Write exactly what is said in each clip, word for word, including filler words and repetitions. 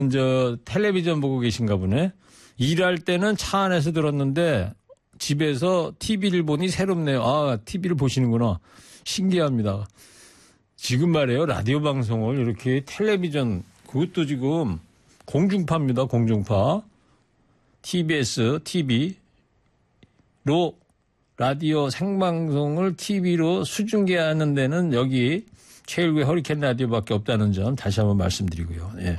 저 텔레비전 보고 계신가 보네. 일할 때는 차 안에서 들었는데 집에서 티비를 보니 새롭네요. 아, 티비를 보시는구나. 신기합니다. 지금 말이에요. 라디오 방송을 이렇게 텔레비전, 그것도 지금 공중파입니다. 공중파. 티비에스, 티비로 라디오 생방송을 티비로 수중계하는 데는 여기 최일구의 허리케인 라디오밖에 없다는 점 다시 한번 말씀드리고요. 예.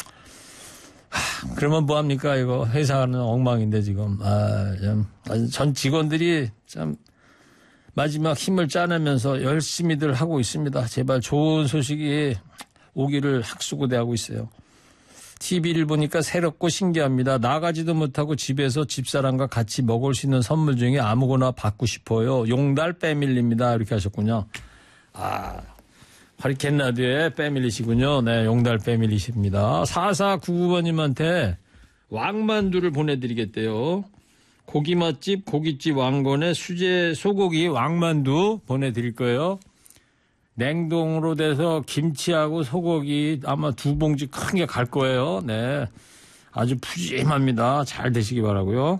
하, 그러면 뭐합니까? 이거 회사는 엉망인데 지금. 아, 참, 전 직원들이 참 마지막 힘을 짜내면서 열심히들 하고 있습니다. 제발 좋은 소식이 오기를 학수고대하고 있어요. 티비를 보니까 새롭고 신기합니다. 나가지도 못하고 집에서 집사람과 같이 먹을 수 있는 선물 중에 아무거나 받고 싶어요. 용달 패밀리입니다. 이렇게 하셨군요. 아, 허리케인 라디오의 패밀리시군요. 네, 용달 패밀리십니다. 사사구구 번님한테 왕만두를 보내드리겠대요. 고기 맛집 고깃집 왕건의 수제 소고기 왕만두 보내드릴 거예요. 냉동으로 돼서 김치하고 소고기 아마 두 봉지 큰 게 갈 거예요. 네, 아주 푸짐합니다. 잘 드시기 바라고요.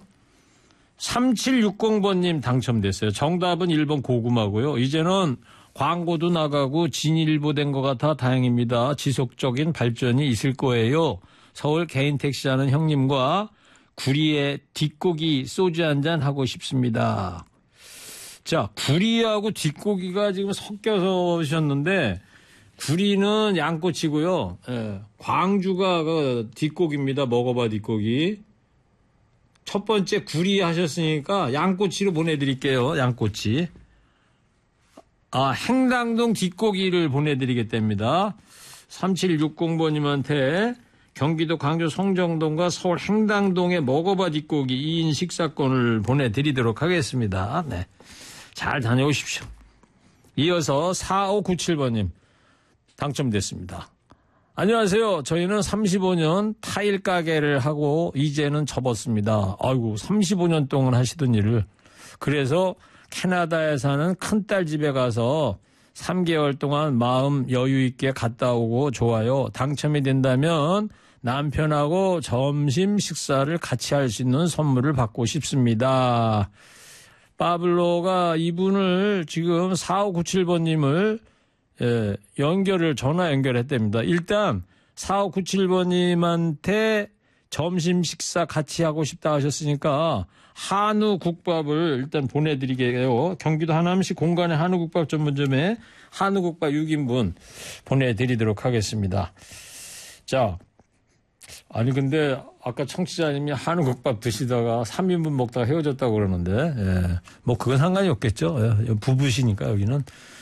삼칠육공 번님 당첨됐어요. 정답은 일 번 고구마고요. 이제는 광고도 나가고 진일보된 것 같아 다행입니다. 지속적인 발전이 있을 거예요. 서울 개인 택시하는 형님과 구리에 뒷고기 소주 한잔 하고 싶습니다. 자, 구리하고 뒷고기가 지금 섞여서 오셨는데 구리는 양꼬치고요. 예, 광주가 그 뒷고기입니다. 먹어봐 뒷고기. 첫 번째 구리 하셨으니까 양꼬치로 보내드릴게요. 양꼬치. 아, 행당동 뒷고기를 보내드리겠답니다. 삼칠육공 번님한테 경기도 광주 송정동과 서울 행당동의 먹어봐 뒷고기 이 인 식사권을 보내드리도록 하겠습니다. 네, 잘 다녀오십시오. 이어서 사오구칠 번님 당첨됐습니다. 안녕하세요. 저희는 삼십오 년 타일 가게를 하고 이제는 접었습니다. 아이고, 삼십오 년 동안 하시던 일을. 그래서 캐나다에 사는 큰딸 집에 가서 삼 개월 동안 마음 여유 있게 갔다 오고 좋아요. 당첨이 된다면 남편하고 점심 식사를 같이 할 수 있는 선물을 받고 싶습니다. 파블로가 이분을 지금 사오구칠 번님을 예, 연결을 전화 연결했답니다. 일단 사오구칠 번님한테 점심 식사 같이 하고 싶다 하셨으니까 한우 국밥을 일단 보내드리게요. 경기도 하남시 공간의 한우 국밥 전문점에 한우 국밥 육 인분 보내드리도록 하겠습니다. 자, 아니 근데 아까 청취자님이 한우 국밥 드시다가 삼 인분 먹다가 헤어졌다고 그러는데 예, 뭐 그건 상관이 없겠죠. 예, 부부시니까 여기는.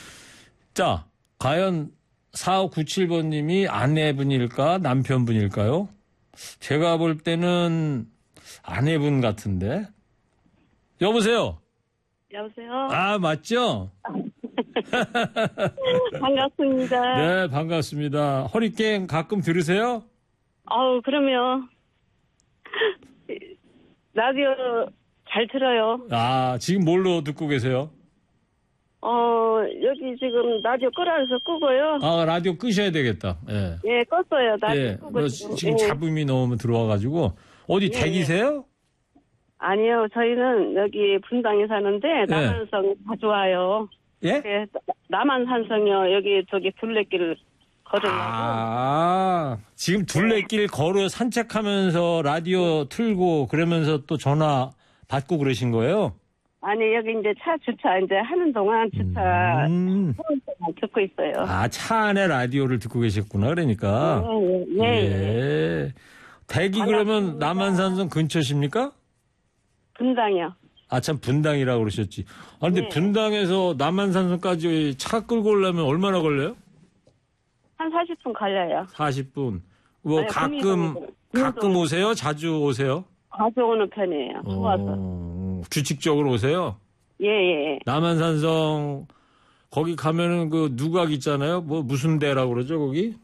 자, 과연 사오구칠 번님이 아내분일까 남편분일까요? 제가 볼 때는 아내분 같은데. 여보세요? 여보세요? 아, 맞죠? 반갑습니다. 네, 반갑습니다. 허리케인 가끔 들으세요? 아우, 그러면 라디오 잘 들어요. 아, 지금 뭘로 듣고 계세요? 어, 여기 지금 라디오 끄라해서 끄고요. 아, 라디오 끄셔야 되겠다. 예. 예, 껐어요. 라디오 예, 끄고. 뭐 지금 예. 잡음이 너무 들어와가지고. 어디 예, 댁이세요? 아니요, 저희는 여기 분당에 사는데 남한성 자주 와요. 예? 예, 남한산성이요. 여기 저기 둘레길 걸으려고. 아, 지금 둘레길 걸어 산책하면서 라디오 틀고 그러면서 또 전화 받고 그러신 거예요? 아니, 여기 이제 차 주차 이제 하는 동안 주차 음. 듣고 있어요. 아, 차 안에 라디오를 듣고 계셨구나, 그러니까. 예, 예. 예. 예. 댁이 그러면 남한산성 근처십니까? 분당이요. 아, 참, 분당이라고 그러셨지. 아, 근데 네. 분당에서 남한산성까지 차 끌고 오려면 얼마나 걸려요? 한 사십 분 걸려요. 사십 분. 뭐, 아니, 가끔, 국민동이죠. 가끔 오세요? 자주 오세요? 자주 오는 편이에요. 좋아서. 어, 규칙적으로 오세요? 예, 예. 남한산성, 거기 가면은 그 누각 있잖아요? 뭐, 무슨 대라고 그러죠, 거기?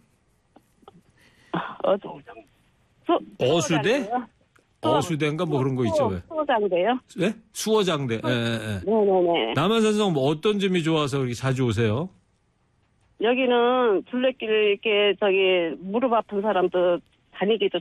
어, 수, 어수대? 수어장대요? 어수대인가 뭐 그런 거 있죠, 왜? 수어장대요? 예? 수어장대. 예, 예, 예. 네네네. 남한산성 뭐 어떤 점이 좋아서 그렇게 자주 오세요? 여기는 둘레길 이렇게 저기 무릎 아픈 사람도 다니기도